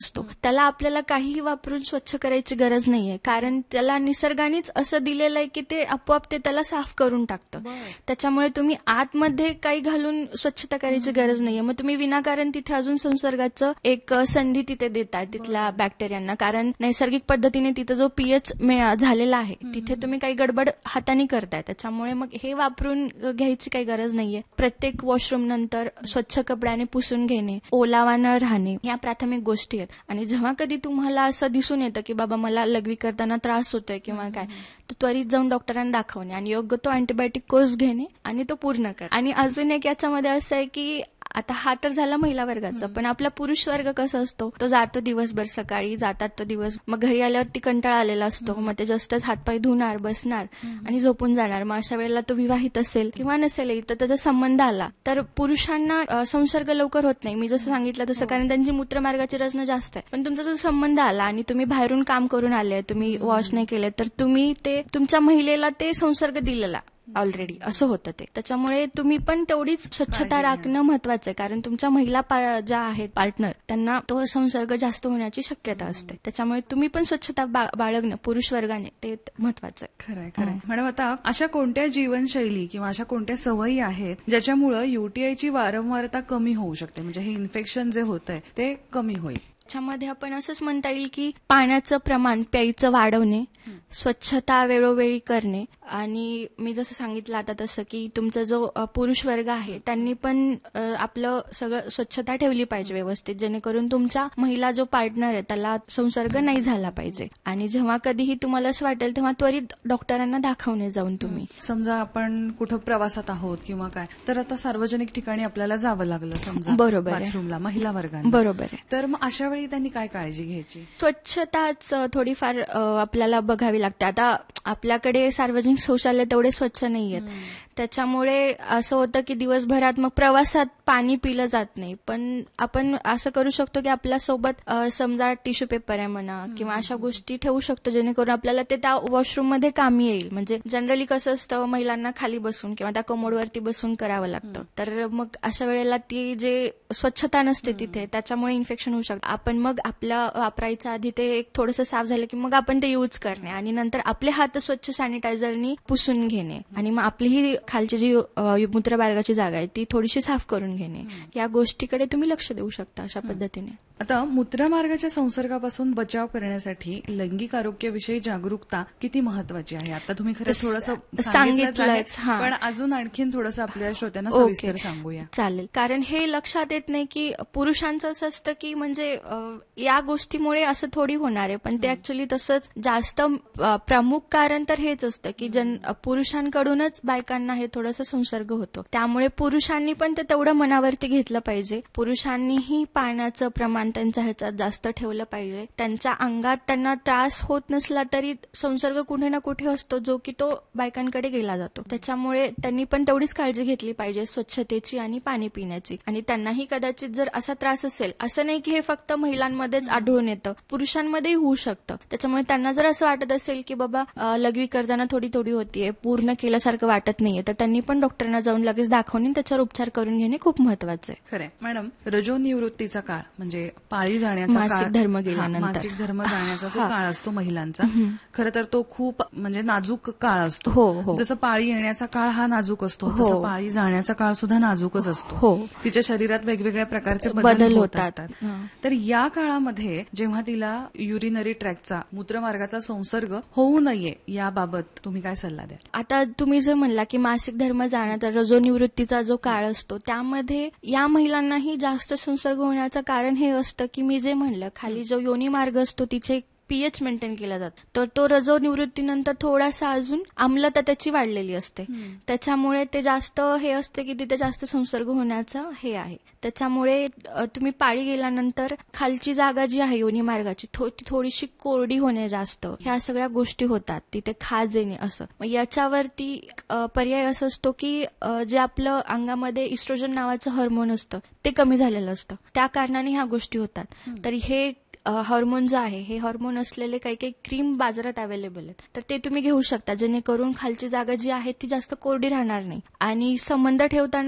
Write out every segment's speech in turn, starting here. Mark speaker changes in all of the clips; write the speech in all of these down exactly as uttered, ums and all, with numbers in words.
Speaker 1: असतो, त्याला आपल्याला काहीही वापरून स्वच्छ करायची गरज नाहीये, कारण त्याला निसर्गानेच असं दिलेलं आहे की ते आपोआप ते त्याला साफ करून टाकतं. त्याच्यामुळे तुम्ही आतमध्ये काही घालून स्वच्छता करायची गरज नाहीये. मग तुम्ही विनाकारण तिथे अजून संसर्गाचं एक संधी तिथे देताय तिथल्या बॅक्टेरियांना, कारण नैसर्गिक पद्धतीने तिथे जो पीएच झालेला आहे तिथे तुम्ही काही गडबड हाताने करताय. त्याच्यामुळे मग हे वापरून घ्यायची काही गरज नाहीये. प्रत्येक वॉशरूम नंतर स्वच्छ कपड्याने पुसून घेणे, ओलावा न राहणे, या प्राथमिक गोष्टी आहेत. आणि जेव्हा कधी तुम्हाला असं दिसून येतं की बाबा मला लघवी करताना त्रास होतोय किंवा काय, तर त्वरित जाऊन डॉक्टरांना दाखवणे आणि योग्य तो अँटीबायोटिक कोर्स घेणे आणि तो पूर्ण कर. आणि अजून एक याच्यामध्ये असं आहे की आता हा तर झाला महिला वर्गाचा, पण आपला पुरुष वर्ग कसा असतो, तो जातो दिवसभर, सकाळी जातात तो दिवस, मग घरी आल्यावरती कंटाळा आलेला असतो, मग ते जस्टच हातपाय धुणार, बसणार आणि झोपून जाणार. मग अशा वेळेला तो विवाहित असेल किंवा नसेल तर त्याचा संबंध आला तर पुरुषांना संसर्ग लवकर होत नाही, मी जसं सांगितलं तसं, कारण त्यांची मूत्रमार्गाची रचना जास्त आहे. पण तुमचा जर संबंध आला आणि तुम्ही बाहेरून काम करून आले, तुम्ही वॉश नाही केले, तर तुम्ही ते तुमच्या महिलेला ते संसर्ग दिलेला ऑलरेडी असं होतं ते. त्याच्यामुळे तुम्ही पण तेवढीच स्वच्छता राखणं महत्वाचं आहे, कारण तुमच्या महिला ज्या आहेत पार्टनर त्यांना तो संसर्ग जास्त होण्याची शक्यता असते. त्याच्यामुळे तुम्ही पण स्वच्छता बाळगणं पुरुष वर्गाने ते महत्वाचं आहे.
Speaker 2: खरंय खरंय मॅडम. आता अशा कोणत्या जीवनशैली किंवा अशा कोणत्या सवयी आहेत ज्याच्यामुळे युटीआयची वारंवारता कमी होऊ शकते, म्हणजे हे इन्फेक्शन जे होत आहे ते कमी होईल?
Speaker 1: त्याच्यामध्ये आपण असंच म्हणता येईल की पाण्याचं प्रमाण प्यायचं वाढवणे, स्वच्छता वेळोवेळी करणे, आणि मी जसं सांगितलं आता तसं की तुमचा जो पुरुष वर्ग आहे त्यांनी पण आपलं सगळं स्वच्छता ठेवली पाहिजे व्यवस्थित, जेणेकरून तुमच्या महिला जो पार्टनर आहे त्याला संसर्ग नाही झाला पाहिजे. आणि जेव्हा कधीही तुम्हाला असं वाटेल तेव्हा त्वरित डॉक्टरांना दाखवणे जाऊन तुम्ही.
Speaker 2: समजा आपण कुठं प्रवासात आहोत किंवा काय, तर आता सार्वजनिक ठिकाणी आपल्याला जावं लागलं, समजा
Speaker 1: बरोबर
Speaker 2: बाथरूमला महिला वर्गाने,
Speaker 1: बरोबर आहे,
Speaker 2: तर मग अशा वेळी त्यांनी काय काळजी घ्यायची?
Speaker 1: स्वच्छताच थोडीफार आपल्याला बघावी लागते. आता आपल्याकडे सार्वजनिक शौचालय तेवढे स्वच्छ नाहीयेत, त्याच्यामुळे असं होतं की दिवसभरात मग प्रवासात पाणी पिलं जात नाही. पण आपण असं करू शकतो की आपल्या सोबत समजा टिश्यू पेपर आहे म्हणा किंवा अशा गोष्टी ठेवू शकतो, जेणेकरून आपल्याला ते त्या वॉशरूम मध्ये कामी येईल. म्हणजे जनरली कसं असतं, महिलांना खाली बसून किंवा त्या कमोडवरती बसून करावं लागतं, तर मग अशा वेळेला ती जे स्वच्छता नसते तिथे, त्याच्यामुळे इन्फेक्शन होऊ शकतं. आपण मग आपल्या वापरायच्या आधी ते एक थोडंसं साफ झालं की मग आपण ते यूज करणे आणि नंतर आपले हात स्वच्छ सॅनिटायझरनी पुसून घेणे आणि मग आपली ही खालची जी मूत्रमार्गाची जागा आहे ती थोडीशी साफ करून घेणे, या गोष्टीकडे तुम्ही लक्ष देऊ शकता अशा पद्धतीने.
Speaker 2: आता मूत्रमार्गाच्या संसर्गापासून बचाव करण्यासाठी लैंगिक आरोग्याविषयी जागरूकता किती महत्वाची आहे? आता तुम्ही खरं थोडंसं सांगितलंच, पण अजून आणखीन थोडंसं आपल्या श्रोत्यांना सविस्तर सांगूया.
Speaker 1: चालेल. कारण हे लक्षात येत नाही की पुरुषांचं असं असतं की म्हणजे या गोष्टीमुळे असं थोडी होणार आहे, पण ते ऍक्च्युअली तसंच जास्त प्रमुख कारण तर हेच असतं की जन पुरुषांकडूनच बायकांना हे थोडंसं संसर्ग होतो. त्यामुळे पुरुषांनी पण ते तेवढं मनावरती घेतलं पाहिजे. पुरुषांनीही पाण्याचं प्रमाण त्यांच्या ह्याच्यात जास्त ठेवलं पाहिजे. त्यांच्या अंगात त्यांना त्रास होत नसला तरी संसर्ग कुठे ना कुठे असतो जो की तो बायकांकडे गेला जातो. त्याच्यामुळे त्यांनी पण तेवढीच काळजी घेतली पाहिजे स्वच्छतेची आणि पाणी पिण्याची. आणि त्यांनाही कदाचित जर असा त्रास असेल, असं नाही की हे फक्त महिलांमध्येच आढळून येतं, पुरुषांमध्येही होऊ शकतं. त्याच्यामुळे त्यांना जर असं वाटत असेल की बाबा लघवी करताना थोडी थोडी होतीये, पूर्ण केल्यासारखं वाटत नाहीये, तर त्यांनी पण डॉक्टरांना जाऊन लगेच दाखवून त्याच्यावर उपचार करून घेणे खूप महत्वाचं आहे.
Speaker 2: खरंय मॅडम. रजोनिवृत्तीचा काळ म्हणजे पाळी जाण्याचा काळ,
Speaker 1: मासिक धर्म गेल्यानंतर
Speaker 2: मासिक धर्म जाण्याचा जो काळ असतो महिलांचा, खरं तर तो खूप म्हणजे नाजूक काळ असतो.
Speaker 1: हो हो.
Speaker 2: जसं पाळी येण्याचा काळ हा नाजूक असतो, तसं पाळी जाण्याचा काळ सुद्धा नाजूकच असतो.
Speaker 1: हो.
Speaker 2: तिच्या शरीरात वेगवेगळ्या प्रकारचे बदल होतात. तर या काळामध्ये जेव्हा तिला युरिनरी ट्रॅकचा मूत्रमार्गाचा संसर्ग होऊ नये याबाबत तुम्ही काय सल्ला द्या?
Speaker 1: आता तुम्ही जे म्हणला की मासिक धर्म जाण्याचा रजोनिवृत्तीचा जो काळ असतो, त्यामध्ये या महिलांनाही जास्त संसर्ग होण्याचं कारण हे असतं की मी जे म्हणलं खाली जो योनी मार्ग असतो तिचे पीएच मेंटेन केला जातो, तर तो रजो निवृत्तीनंतर थोडासा अजून आम्लता त्याची वाढलेली असते. त्याच्यामुळे ते जास्त हे असते की तिथे जास्त संसर्ग होण्याचं हे आहे. त्याच्यामुळे तुम्ही पाळी गेल्यानंतर खालची जागा जी आहे योनी मार्गाची ती थोडीशी कोरडी होणे जास्त, ह्या सगळ्या गोष्टी होतात. तिथे खाज येणे असं. मग याच्यावरती पर्याय असं असतो की जे आपलं अंगामध्ये इस्ट्रोजन नावाचं हार्मोन असतं ते कमी झालेलं असतं, त्या कारणाने ह्या गोष्टी होतात. तर हे हार्मोन जो आहे हे हार्मोन असलेले काही काही क्रीम बाजारात अवेलेबल आहेत, तर ते तुम्ही घेऊ शकता, जेणेकरून खालची जागा जी आहे ती जास्त कोरडी राहणार नाही. आणि संबंध ठेवताना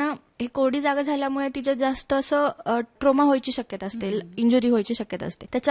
Speaker 1: हे कोरडी जागा झाल्यामुळे तिच्यात जास्त असं ट्रोमा व्हायची शक्यता असते, इंजुरी व्हायची शक्यता असते.